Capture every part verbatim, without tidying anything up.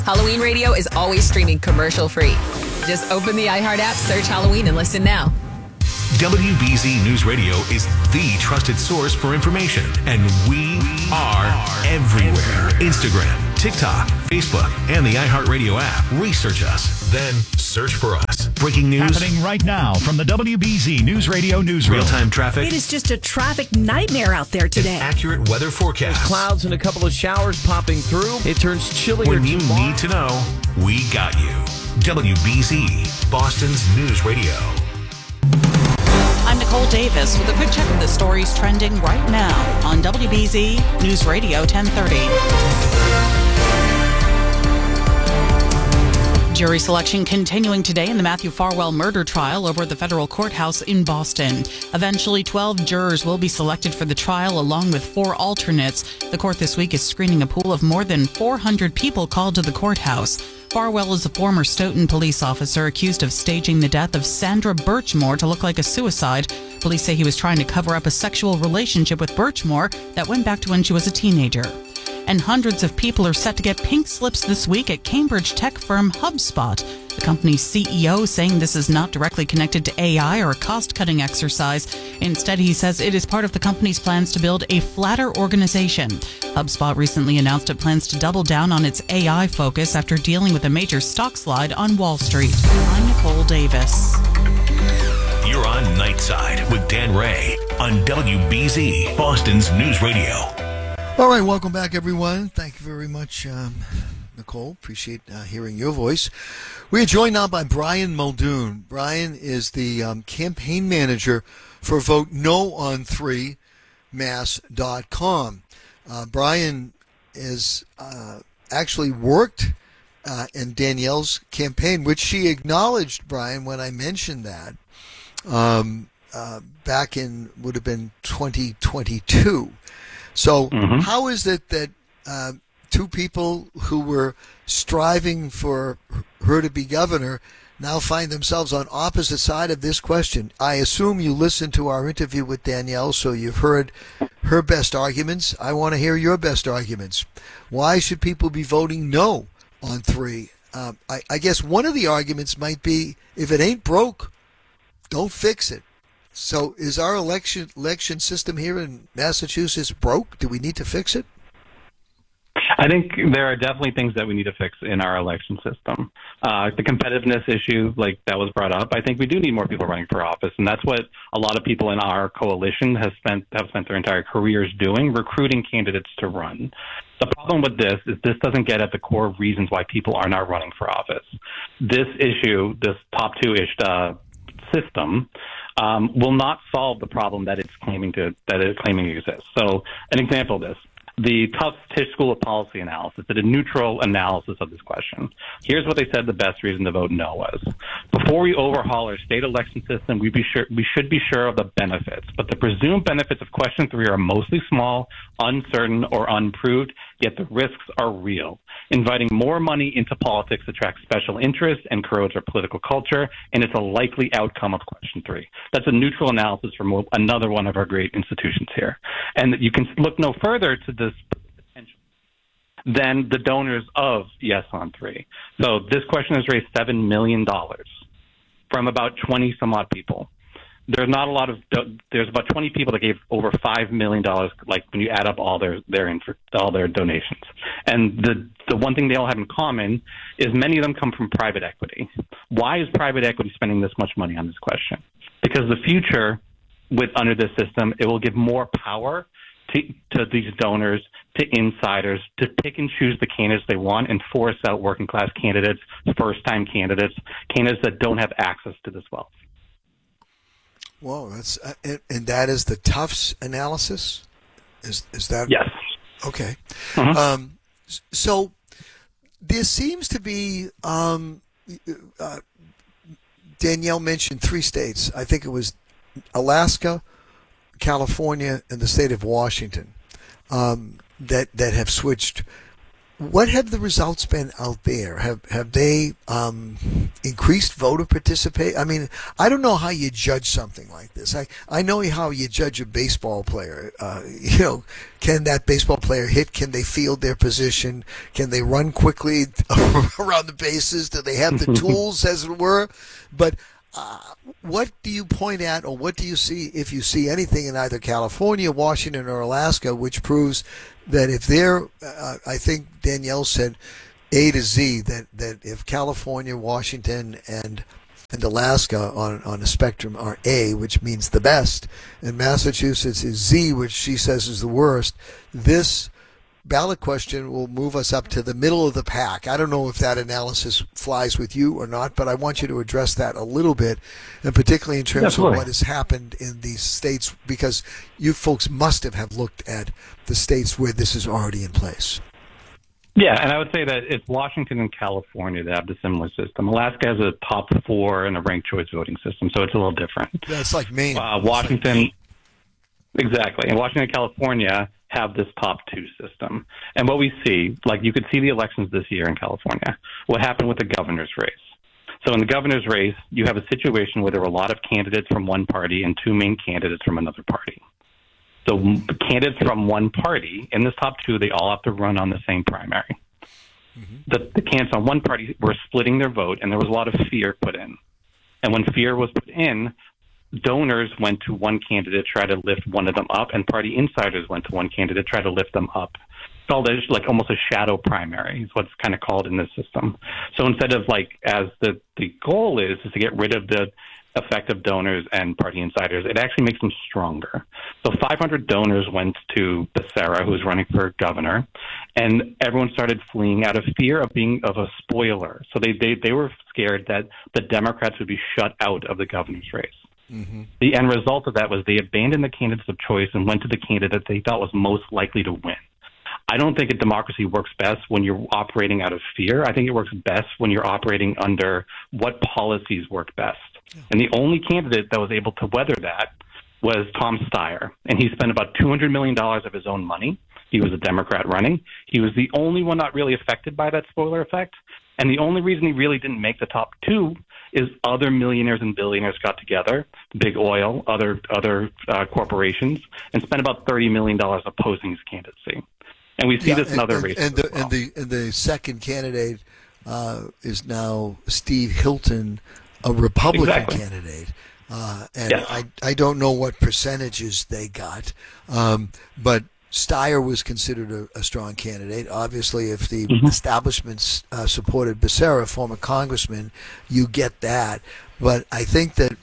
Halloween Radio is always streaming commercial-free. Just open the iHeart app, search Halloween, and listen now. W B Z News Radio is the trusted source for information, and we are everywhere. Instagram, TikTok, Facebook, and the iHeartRadio app. Research us, then search for us. Breaking news happening right now from the W B Z News Radio newsroom. Real-time traffic. It is just a traffic nightmare out there today. An accurate weather forecast. There's clouds and a couple of showers popping through. It turns chillier When you tomorrow. need to know, we got you. W B Z, Boston's News Radio. I'm Nicole Davis with a quick check of the stories trending right now on W B Z News Radio ten thirty. Jury selection continuing today in the Matthew Farwell murder trial over at the federal courthouse in Boston. Eventually, twelve jurors will be selected for the trial along with four alternates. The court this week is screening a pool of more than four hundred people called to the courthouse. Farwell is a former Stoughton police officer accused of staging the death of Sandra Birchmore to look like a suicide. Police say he was trying to cover up a sexual relationship with Birchmore that went back to when she was a teenager. And hundreds of people are set to get pink slips this week at Cambridge tech firm HubSpot. The company's C E O saying this is not directly connected to A I or a cost-cutting exercise. Instead, he says it is part of the company's plans to build a flatter organization. HubSpot recently announced it plans to double down on its A I focus after dealing with a major stock slide on Wall Street. I'm Nicole Davis. You're on Nightside with Dan Ray on W B Z, Boston's News Radio. All right, welcome back, everyone. Thank you very much, um, Nicole. Appreciate uh, hearing your voice. We are joined now by Brian Muldoon. Brian is the um, campaign manager for Vote No on three mass dot com. Uh, Brian has uh, actually worked uh, in Danielle's campaign, which she acknowledged, Brian, when I mentioned that, um, uh, back in, would have been twenty twenty-two. So mm-hmm. How is it that uh, two people who were striving for her to be governor now find themselves on opposite side of this question? I assume you listened to our interview with Danielle, so you've heard her best arguments. I want to hear your best arguments. Why should people be voting no on three? Um, I, I guess one of the arguments might be, if it ain't broke, don't fix it. So is our election election system here in Massachusetts broke? Do we need to fix it? I think there are definitely things that we need to fix in our election system. Uh, the competitiveness issue, like that was brought up, I think we do need more people running for office, and that's what a lot of people in our coalition have spent have spent their entire careers doing, recruiting candidates to run. The problem with this is this doesn't get at the core reasons why people are not running for office. This issue, this top two-ish uh, system, um, will not solve the problem that it's claiming to that it's claiming exists. So, an example of this. The Tufts Tisch School of Policy Analysis did a neutral analysis of this question. Here's what they said the best reason to vote no was. Before we overhaul our state election system, we, be sure, we should be sure of the benefits. But the presumed benefits of question three are mostly small, uncertain, or unproved, yet the risks are real. Inviting more money into politics attracts special interests and corrodes our political culture, and it's a likely outcome of question three. That's a neutral analysis from another one of our great institutions here. And you can look no further to this potential than the donors of Yes on three. So this question has raised seven million dollars from about twenty some odd people. There's not a lot of, there's about twenty people that gave over five million dollars, like when you add up all their, their, all their donations. And the, the one thing they all have in common is many of them come from private equity. Why is private equity spending this much money on this question? Because the future with, under this system, it will give more power to, to these donors, to insiders, to pick and choose the candidates they want and force out working class candidates, first-time candidates, candidates that don't have access to this wealth. Whoa, that's uh, and, and that is the Tufts analysis? Is is that? Yes. Okay. Mm-hmm. Um, so there seems to be, um, uh, Danielle mentioned three states. I think it was Alaska, California, and the state of Washington um, that, that have switched what have the results been out there? Have have they um, increased voter participation? I mean, I don't know how you judge something like this. I, I know how you judge a baseball player. Uh, you know, can that baseball player hit? Can they field their position? Can they run quickly around the bases? Do they have the tools, as it were? But uh, what do you point at, or what do you see, if you see anything in either California, Washington, or Alaska, which proves that if they're, uh, I think Danielle said A to Z, that, that if California, Washington, and and Alaska on, on a spectrum are A, which means the best, and Massachusetts is Z, which she says is the worst, this ballot question will move us up to the middle of the pack. I don't know if that analysis flies with you or not, but I want you to address that a little bit, and particularly in terms Definitely. of what has happened in these states, because you folks must have, have looked at the states where this is already in place. Yeah, and I would say that it's Washington and California that have the similar system. Alaska has a top four and a ranked choice voting system, so it's a little different. That's like Maine. Uh, Washington, like Maine. Exactly. And Washington and California have this top two system. And what we see, like you could see the elections this year in California, what happened with the governor's race. So in the governor's race, you have a situation where there were a lot of candidates from one party and two main candidates from another party. So candidates from one party, in this top two, they all have to run on the same primary. Mm-hmm. The, the candidates on one party were splitting their vote, and there was a lot of fear put in. And when fear was put in, donors went to one candidate, try to lift one of them up, and party insiders went to one candidate, try to lift them up. It's called like almost a shadow primary is what's kind of called in this system. So instead of like, as the, the goal is, is to get rid of the effective donors and party insiders, it actually makes them stronger. So five hundred donors went to Becerra, who was running for governor, and everyone started fleeing out of fear of being of a spoiler. So they, they, they were scared that the Democrats would be shut out of the governor's race. Mm-hmm. The end result of that was they abandoned the candidates of choice and went to the candidate they thought was most likely to win. I don't think a democracy works best when you're operating out of fear. I think it works best when you're operating under what policies work best. Yeah. And the only candidate that was able to weather that was Tom Steyer. And he spent about two hundred million dollars of his own money. He was a Democrat running. He was the only one not really affected by that spoiler effect. And the only reason he really didn't make the top two is other millionaires and billionaires got together, big oil, other other uh, corporations, and spent about thirty million dollars opposing his candidacy. And we see yeah, this in and, other and, races and the, as well. And the, and the second candidate uh, is now Steve Hilton, a Republican exactly. candidate. Uh, and yes. I, I don't know what percentages they got, um, but Steyer was considered a, a strong candidate. Obviously, if the mm-hmm. establishment uh, supported Becerra, former congressman, you get that. But I think that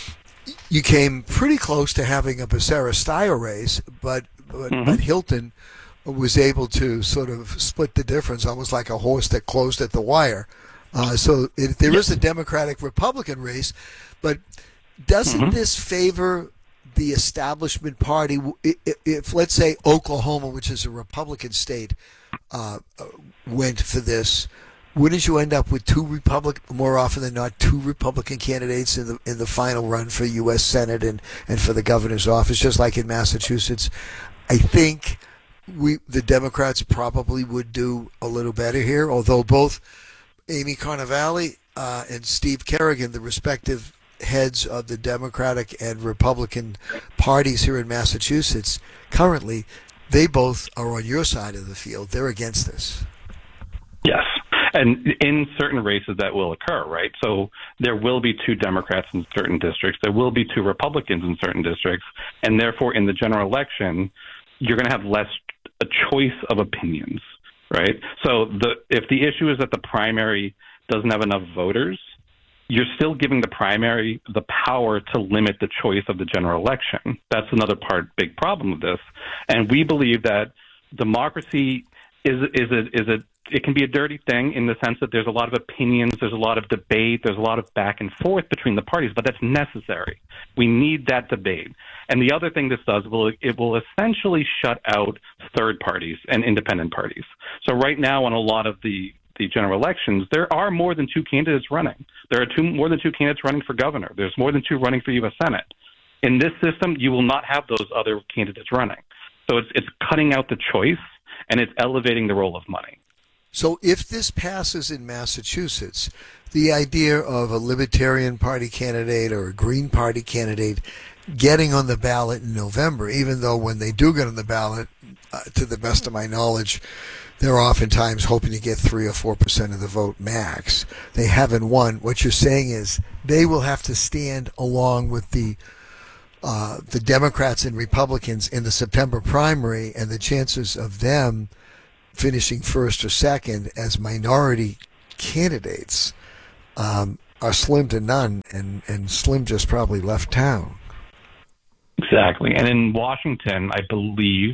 you came pretty close to having a Becerra-Steyer race, but but, mm-hmm. but Hilton was able to sort of split the difference, almost like a horse that closed at the wire. Uh, so it, there yes. is a Democratic-Republican race, but doesn't mm-hmm. this favor the establishment party? If, if, let's say, Oklahoma, which is a Republican state, uh, went for this, wouldn't you end up with two Republican, more often than not, two Republican candidates in the in the final run for U S Senate and, and for the governor's office, just like in Massachusetts? I think we the Democrats probably would do a little better here, although both Amy Carnevale uh, and Steve Kerrigan, the respective heads of the Democratic and Republican parties here in Massachusetts, currently, they both are on your side of the field. They're against this. Yes. And in certain races that will occur, right? So there will be two Democrats in certain districts. There will be two Republicans in certain districts. And therefore, in the general election, you're going to have less a choice of opinions, right? So the if the issue is that the primary doesn't have enough voters, you're still giving the primary the power to limit the choice of the general election. That's another part, big problem of this. And we believe that democracy is is a, is a it can be a dirty thing in the sense that there's a lot of opinions, there's a lot of debate, there's a lot of back and forth between the parties, but that's necessary. We need that debate. And the other thing this does, will it will essentially shut out third parties and independent parties. So right now on a lot of the the general elections, there are more than two candidates running. There are two more than two candidates running for governor. There's more than two running for U S Senate. In this system, you will not have those other candidates running. So it's it's cutting out the choice, and it's elevating the role of money. So if this passes in Massachusetts, the idea of a Libertarian Party candidate or a Green Party candidate getting on the ballot in November, even though when they do get on the ballot, uh, to the best of my knowledge, they're oftentimes hoping to get three or four percent of the vote max. They haven't won. What you're saying is they will have to stand along with the uh, the Democrats and Republicans in the September primary, and the chances of them finishing first or second as minority candidates um, are slim to none, and, and Slim just probably left town. Exactly. And in Washington, I believe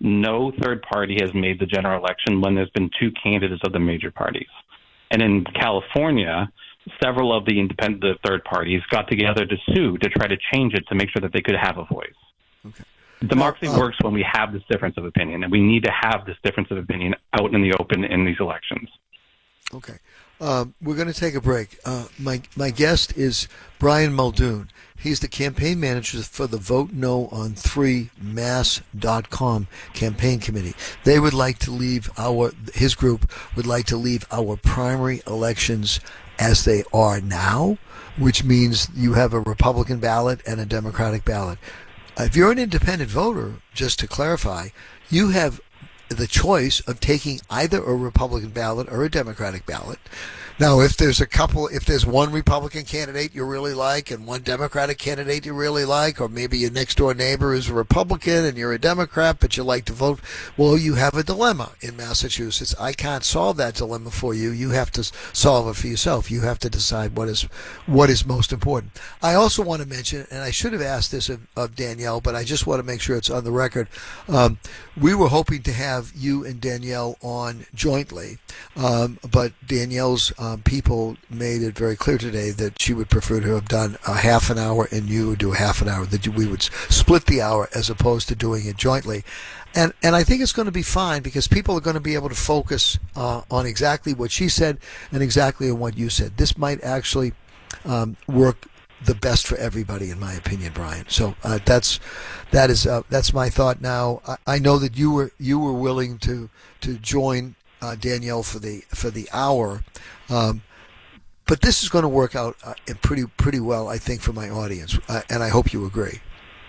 no third party has made the general election when there's been two candidates of the major parties. And in California, several of the independent the third parties got together to sue to try to change it to make sure that they could have a voice. Okay. Democracy uh, works when we have this difference of opinion, and we need to have this difference of opinion out in the open in these elections. Okay. Um, we're going to take a break. Uh, my my guest is Brian Muldoon. He's the campaign manager for the Vote No on three mass dot com campaign committee. They would like to leave our, his group would like to leave our primary elections as they are now, which means you have a Republican ballot and a Democratic ballot. If you're an independent voter, just to clarify, you have the choice of taking either a Republican ballot or a Democratic ballot. Now, if there's a couple, if there's one Republican candidate you really like and one Democratic candidate you really like, or maybe your next door neighbor is a Republican and you're a Democrat, but you like to vote, well, you have a dilemma in Massachusetts. I can't solve that dilemma for you. You have to solve it for yourself. You have to decide what is what is most important. I also want to mention, and I should have asked this of, of Danielle, but I just want to make sure it's on the record. Um, we were hoping to have you and Danielle on jointly, um, but Danielle's Um, people made it very clear today that she would prefer to have done a half an hour and you would do a half an hour, that we would split the hour as opposed to doing it jointly. And and I think it's going to be fine because people are going to be able to focus uh, on exactly what she said and exactly on what you said. This might actually um, work the best for everybody, in my opinion, Brian. So uh, that's that is uh, that's my thought now. I, I know that you were you were willing to to join Uh, Danielle for the for the hour, um, but this is going to work out uh, pretty pretty well, I think, for my audience, uh, and I hope you agree.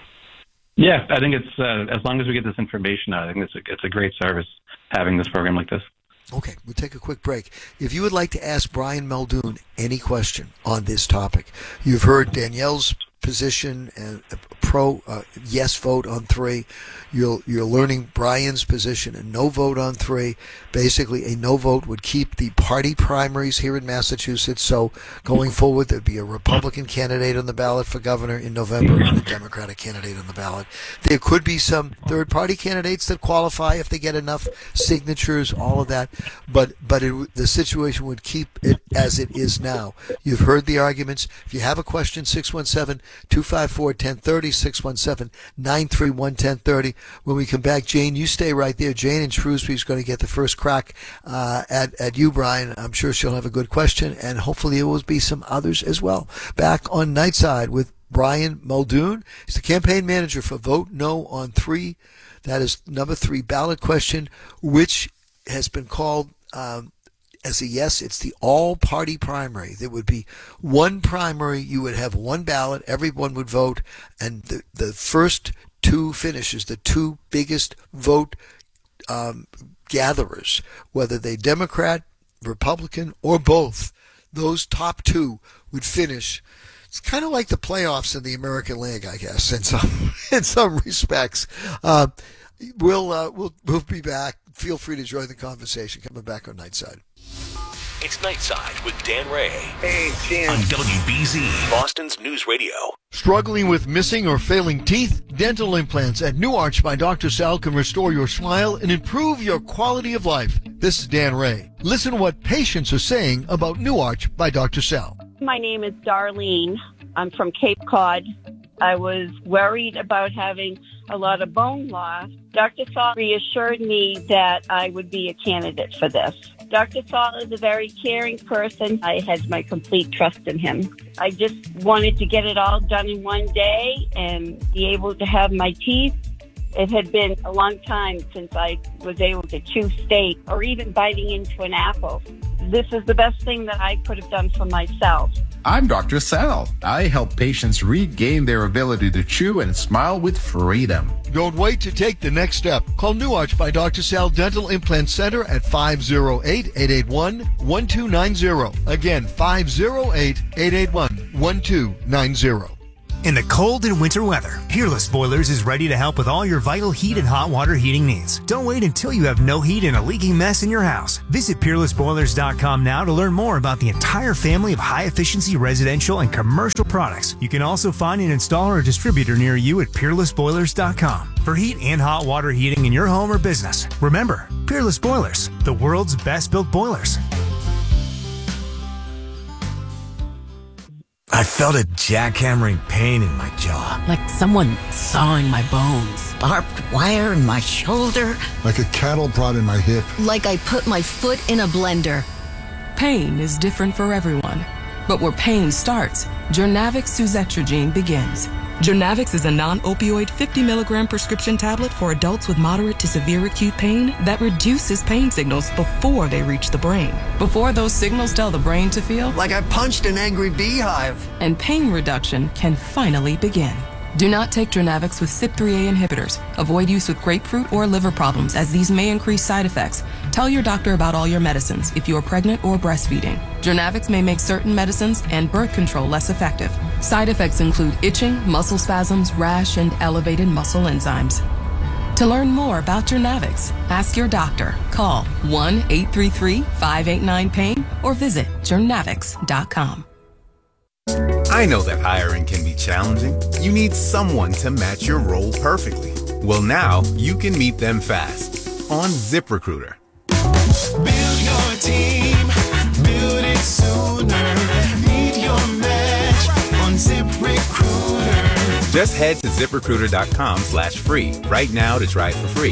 Yeah, I think it's uh, as long as we get this information out, I think it's a, it's a great service having this program like this. Okay, we'll take a quick break. If you would like to ask Brian Muldoon any question on this topic, you've heard Danielle's position and a pro uh, yes vote on three. You're you're learning Brian's position, a no vote on three. Basically, a no vote would keep the party primaries here in Massachusetts. So going forward, there'd be a Republican candidate on the ballot for governor in November and a Democratic candidate on the ballot. There could be some third-party candidates that qualify if they get enough signatures, all of that. But but it, the situation would keep it as it is now. You've heard the arguments. If you have a question, six one seven, two five four, one zero three zero, six one seven, nine three one, one zero three zero. When we come back, Jane, you stay right there. Jane in Shrewsbury is going to get the first crack uh, at, at you, Brian. I'm sure she'll have a good question, and hopefully there will be some others as well. Back on Nightside with Brian Muldoon. He's the campaign manager for Vote No on three. That is number three ballot question, which has been called um, as a yes. It's the all-party primary. There would be one primary. You would have one ballot. Everyone would vote, and the, the first two finishes, the two biggest vote um, gatherers, whether they Democrat, Republican, or both, those top two would finish. It's kind of like the playoffs in the American League, I guess, in some in some respects. Uh, we'll uh, we'll we'll be back. Feel free to join the conversation. Coming back on Nightside. It's Nightside with Dan Ray. Hey, Dan. On W B Z, Boston's News Radio. Struggling with missing or failing teeth? Dental implants at New Arch by Doctor Sal can restore your smile and improve your quality of life. This is Dan Ray. Listen to what patients are saying about New Arch by Doctor Sal. My name is Darlene. I'm from Cape Cod. I was worried about having a lot of bone loss. Doctor Saul reassured me that I would be a candidate for this. Doctor Saul is a very caring person. I had my complete trust in him. I just wanted to get it all done in one day and be able to have my teeth It had been a long time since I was able to chew steak or even biting into an apple. This is the best thing that I could have done for myself. I'm Doctor Sal. I help patients regain their ability to chew and smile with freedom. Don't wait to take the next step. Call New Arch by Doctor Sal Dental Implant Center at five oh eight, eight eight one, one two nine zero. Again, five oh eight, eight eight one, one two nine zero. In the cold and winter weather, Peerless Boilers is ready to help with all your vital heat and hot water heating needs. Don't wait until you have no heat and a leaking mess in your house. Visit peerless boilers dot com now to learn more about the entire family of high-efficiency residential and commercial products. You can also find an installer or distributor near you at peerless boilers dot com for heat and hot water heating in your home or business. Remember, Peerless Boilers, the world's best-built boilers. I felt a jackhammering pain in my jaw. Like someone sawing my bones. Barbed wire in my shoulder. Like a cattle prod in my hip. Like I put my foot in a blender. Pain is different for everyone. But where pain starts, Jurnavix suzetrigine begins. Jurnavix is a non-opioid fifty milligram prescription tablet for adults with moderate to severe acute pain that reduces pain signals before they reach the brain. Before those signals tell the brain to feel like I punched an angry beehive. And pain reduction can finally begin. Do not take Jurnavix with C Y P three A inhibitors. Avoid use with grapefruit or liver problems, as these may increase side effects. Tell your doctor about all your medicines if you are pregnant or breastfeeding. Jurnavix may make certain medicines and birth control less effective. Side effects include itching, muscle spasms, rash, and elevated muscle enzymes. To learn more about Jurnavix, ask your doctor. Call one eight three three, five eight nine, pain or visit jurnavix dot com. I know that hiring can be challenging. You need someone to match your role perfectly. Well, now you can meet them fast on ZipRecruiter. Build your team, build it sooner. Meet your match on ZipRecruiter. Just head to ZipRecruiter dot com slash free right now to try it for free.